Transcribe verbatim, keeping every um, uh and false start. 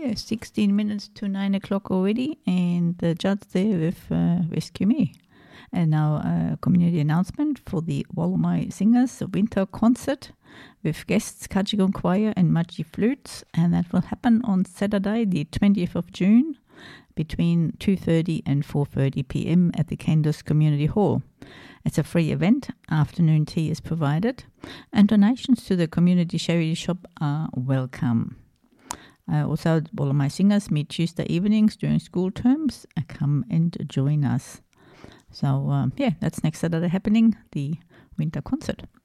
Yeah, sixteen minutes to nine o'clock already, and the judge there with uh, Rescue Me. And now a community announcement for the Wollomai Singers Winter Concert with guests Kajigon Choir and Maji Flutes, and that will happen on Saturday the twentieth of June between two thirty and four thirty p.m. at the Kandos Community Hall. It's a free event, afternoon tea is provided, and donations to the community charity shop are welcome. Uh, also, Wollomai Singers meet Tuesday evenings during school terms. Uh, come and join us. So, um, yeah, that's next Saturday happening, the winter concert.